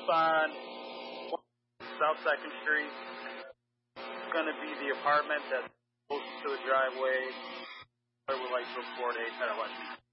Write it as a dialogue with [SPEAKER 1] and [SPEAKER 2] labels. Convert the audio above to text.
[SPEAKER 1] on South 2nd Street. It's going to be the apartment that's close to the driveway. I would like to report a pet election.